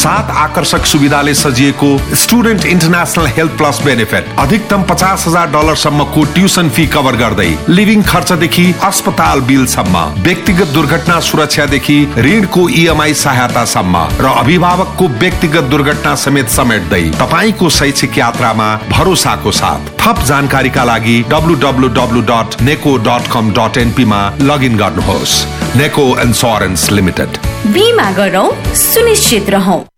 7 आकर्षक सुविधाले सजिएको student international health plus benefit, अधिकतम $50,000 सम्मको ट्युसन फी कभर गर्दै लिभिङ खर्चदेखि अस्पताल बिलसम्म, व्यक्तिगत दुर्घटना सुरक्षादेखि ऋणको EMI सहायतासम्म र अभिभावकको व्यक्तिगत दुर्घटना समेत समेट्दै तपाईको शैक्षिक यात्रामा भरोसाको साथ। थप जानकारीका लागि www.neco.com.np मा लगइन गर्नुहोस्। नेको इन्स्योरेन्स लिमिटेड। बीमा गरौँ, सुनिश्चित रहौं।